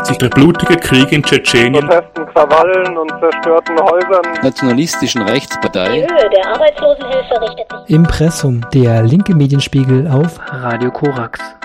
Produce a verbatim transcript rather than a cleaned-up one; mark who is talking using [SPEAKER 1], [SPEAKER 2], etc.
[SPEAKER 1] sich der blutige Krieg in Tschetschenien,
[SPEAKER 2] Protesten, Krawallen und zerstörten Häusern,
[SPEAKER 3] nationalistischen Rechtspartei.
[SPEAKER 4] Die Höhe der Arbeitslosenhilfe richtet sich.
[SPEAKER 5] Impressum, der linke Medienspiegel auf Radio Korax.